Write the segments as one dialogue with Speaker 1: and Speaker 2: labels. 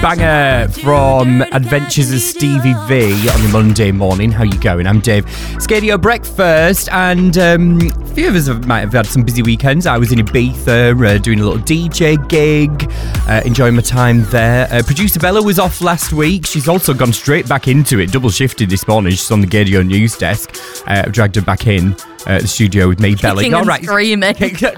Speaker 1: Banger from Adventures of Stevie V on your Monday morning. How you going? I'm Dave. Scadio breakfast, and a few of us might have had some busy weekends. I was in Ibiza doing a little DJ gig, enjoying my time there. Producer Bella was off last week. She's also gone straight back into it, double shifted this morning. She's on the Gadio news desk. I've dragged her back in the studio with me, Bella.
Speaker 2: Kicking and screaming.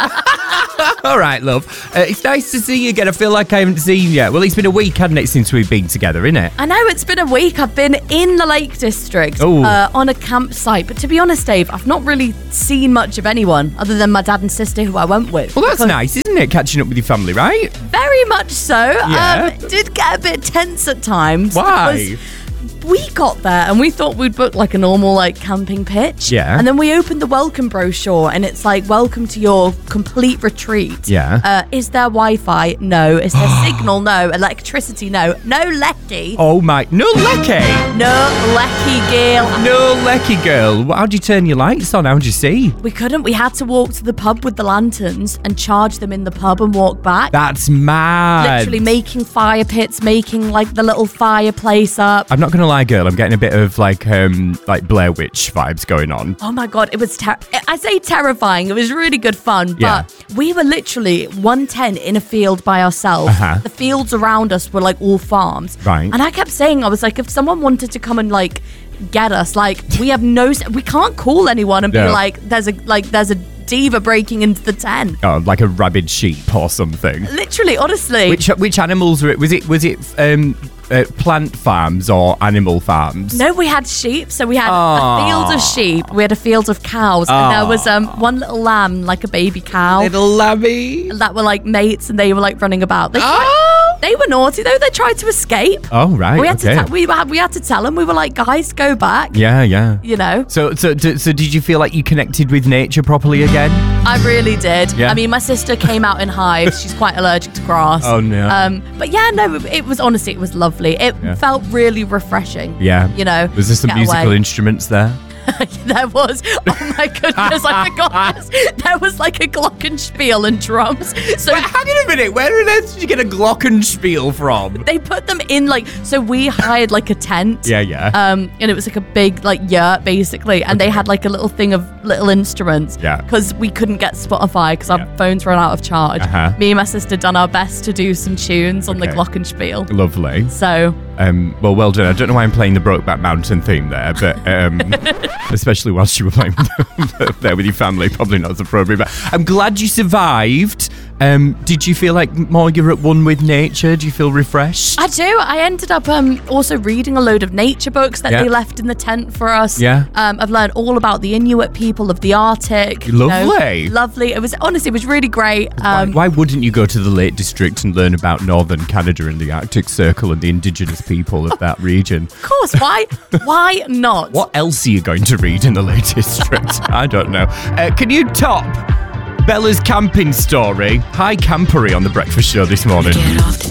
Speaker 1: All right, love. It's nice to see you again. I feel like I haven't seen you. Well, it's been a week, hasn't it, since we've been together, innit?
Speaker 2: I know, it's been a week. I've been in the Lake District on a campsite. But to be honest, Dave, I've not really seen much of anyone other than my dad and sister who I went with.
Speaker 1: Well, that's nice, isn't it? Catching up with your family, right?
Speaker 2: Very much so.
Speaker 1: Yeah.
Speaker 2: Did get a bit tense at times.
Speaker 1: Why?
Speaker 2: We got there and we thought we'd book like a normal camping pitch.
Speaker 1: Yeah.
Speaker 2: And then we opened the welcome brochure and it's like, welcome to your complete retreat.
Speaker 1: Yeah.
Speaker 2: Is there Wi-Fi? No. Is there signal? No. Electricity? No. No lecky.
Speaker 1: Oh my, no lecky.
Speaker 2: No lecky girl.
Speaker 1: No lecky girl. How'd you turn your lights on? How'd you see?
Speaker 2: We couldn't. We had to walk to the pub with the lanterns and charge them in the pub and walk back.
Speaker 1: That's mad.
Speaker 2: Literally making fire pits, making like the little fireplace up.
Speaker 1: I'm not going to lie, girl, I'm getting a bit of like Blair Witch vibes going on.
Speaker 2: Oh my God, it was I say terrifying. It was really good fun,
Speaker 1: Yeah.
Speaker 2: but we were literally one tent in a field by ourselves.
Speaker 1: Uh-huh.
Speaker 2: The fields around us were like all farms.
Speaker 1: Right.
Speaker 2: And I kept saying, I was like, if someone wanted to come and get us, we have we can't call anyone and be
Speaker 1: No.
Speaker 2: like, there's a diva breaking into the tent.
Speaker 1: Oh, like a rabid sheep or something.
Speaker 2: Literally, honestly.
Speaker 1: Which animals were it? Was it plant farms or animal farms?
Speaker 2: No, we had sheep. So we had a field of sheep. We had a field of cows. And there was one little lamb, like a baby cow.
Speaker 1: Little lammy.
Speaker 2: That were like mates and they were like running about. They were naughty though. They tried to escape.
Speaker 1: Oh, right.
Speaker 2: We had
Speaker 1: okay.
Speaker 2: we had to tell them. We were like, guys, go back.
Speaker 1: Yeah.
Speaker 2: You know.
Speaker 1: So did you feel like you connected with nature properly again?
Speaker 2: I really did.
Speaker 1: Yeah.
Speaker 2: I mean, my sister came out in hives. She's quite allergic to grass.
Speaker 1: Oh no.
Speaker 2: But yeah, no, it was honestly, it was lovely. It felt really refreshing.
Speaker 1: Yeah.
Speaker 2: You know.
Speaker 1: Was there some
Speaker 2: get
Speaker 1: musical
Speaker 2: away.
Speaker 1: instruments there?
Speaker 2: There was. Oh my goodness, I forgot this. There was like a glockenspiel and drums. So
Speaker 1: Wait, hang on a minute. Where on earth did you get a glockenspiel from?
Speaker 2: they put them in so we hired like a tent.
Speaker 1: Yeah.
Speaker 2: And it was like a big yurt basically, and they had like a little thing of little instruments.
Speaker 1: Yeah.
Speaker 2: Because we couldn't get Spotify because our phones ran out of charge.
Speaker 1: Uh-huh.
Speaker 2: Me and my sister done our best to do some tunes on the
Speaker 1: Okay.
Speaker 2: glockenspiel.
Speaker 1: Lovely.
Speaker 2: So
Speaker 1: Well done. I don't know why I'm playing the Brokeback Mountain theme there, but especially whilst you were playing there with your family, probably not as appropriate. But I'm glad you survived. Did you feel like more you're at one with nature? Do you feel refreshed?
Speaker 2: I do. I ended up also reading a load of nature books that they left in the tent for us.
Speaker 1: Yeah.
Speaker 2: I've learned all about the Inuit people of the Arctic.
Speaker 1: Lovely.
Speaker 2: Lovely. It was really great.
Speaker 1: Why wouldn't you go to the Lake District and learn about Northern Canada and the Arctic Circle and the indigenous people of that region?
Speaker 2: Of course. Why not?
Speaker 1: What else are you going to read in the Lake District? I don't know. Can you top Bella's camping story? Hi, Campery on the breakfast show this morning.
Speaker 3: Get off the